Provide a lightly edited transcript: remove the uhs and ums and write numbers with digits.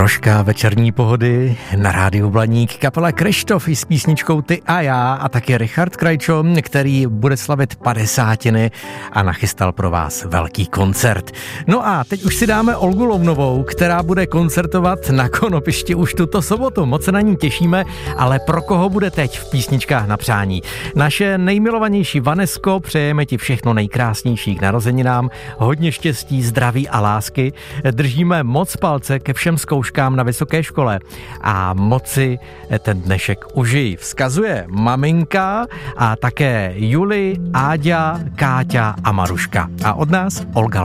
Troška večerní pohody na rádiu Blaník, kapela Kryštof s písničkou Ty a já a taky Richard Krajčo, který bude slavit 50 a nachystal pro vás velký koncert. No a teď už si dáme Olgu Lounovou, která bude koncertovat na Konopišti už tuto sobotu. Moc se na ní těšíme, ale pro koho bude teď v písničkách na přání? Naše nejmilovanější Vanesko, přejeme ti všechno nejkrásnější k narozeninám, hodně štěstí, zdraví a lásky. Držíme moc palce ke všem zkouškám na vysoké škole a moci ten dnešek užij. Vzkazuje maminka a také Juli, Áďa, Káťa a Maruška. A od nás Olga